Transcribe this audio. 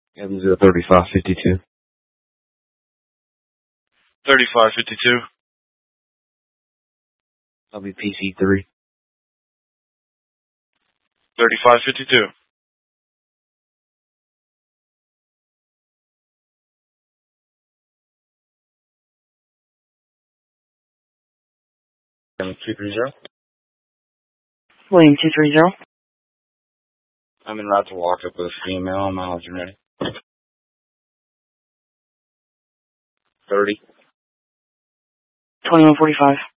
Evansville 3552. 3552. WPC 3. 3552. William 230. William 230. I'm in route to walk up with a female. I'm out. You ready? 30. 2145.